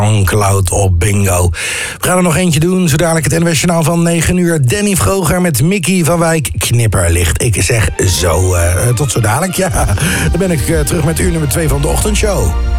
Cloud op bingo. We gaan er nog eentje doen, zo dadelijk het NWS Journaal van 9 uur. Danny Vroger met Mickey van Wijk, Knipperlicht. Ik zeg zo, tot zo dadelijk, ja. Dan ben ik terug met uur nummer 2 van de ochtendshow.